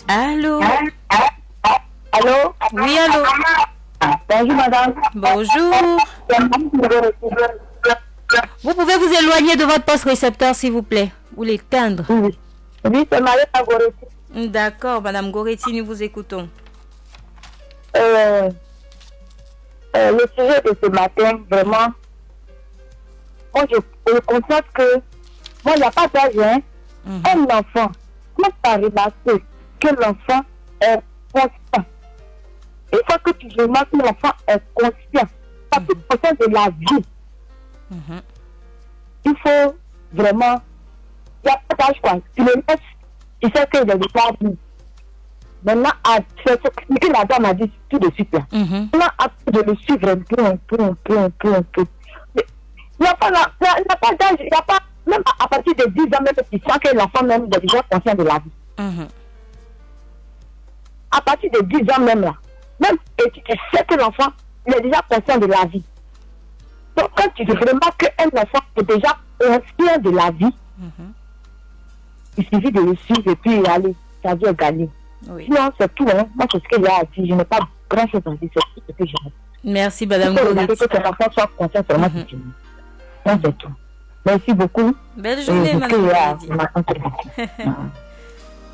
Allô? Allô? Oui, allô? Bonjour, madame. Bonjour. Vous pouvez vous éloigner de votre poste récepteur, s'il vous plaît, ou l'éteindre. Oui, oui, c'est Marie Goretti. D'accord, Madame Goretti, nous vous écoutons. Le sujet de ce matin, vraiment, moi, je constate que, moi, il n'y a pas d'âge, hein. Un enfant, comment tu as remarqué que l'enfant est conscient? Une fois que tu remarques que l'enfant est conscient, parce que conscient de la vie, il faut vraiment, il n'y a pas d'âge, quoi. Tu le laisses, tu sais qu'il est déjà vu. Maintenant, c'est ce que la dame a dit tout de suite là. Maintenant, de le suivre un peu. Il n'y a pas d'âge, il n'y a pas, même à partir de 10 ans, même tu sens que l'enfant même est déjà conscient de la vie. À partir de 10 ans même là, même et tu sais que l'enfant il est déjà conscient de la vie. Donc quand tu remarques qu'un enfant est déjà conscient de la vie, il suffit de le suivre et puis aller, sa vie est gagnée. Oui. Sinon, c'est tout, hein. Moi, c'est ce qu'il y a à dire. Je n'ai pas grand chose à dire, c'est tout ce que j'ai à dire. Merci, Madame Goretti. Il faut que ton enfant soit conscient seulement de Dieu. Non, c'est tout. Merci beaucoup. Belle journée, Madame Goretti.